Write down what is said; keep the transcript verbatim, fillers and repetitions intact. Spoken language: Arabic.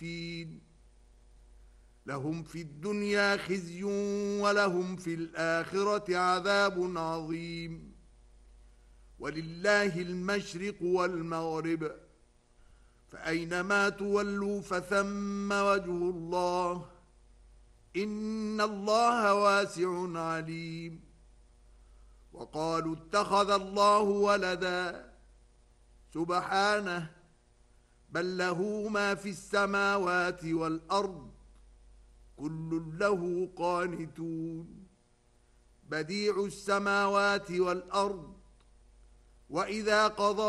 لهم في الدنيا خزي ولهم في الآخرة عذاب عظيم ولله المشرق والمغرب فأينما تولوا فثم وجه الله إن الله واسع عليم وقالوا اتخذ الله ولدا سبحانه بل له ما في السماوات والأرض كل له قانتون بديع السماوات والأرض وإذا قضى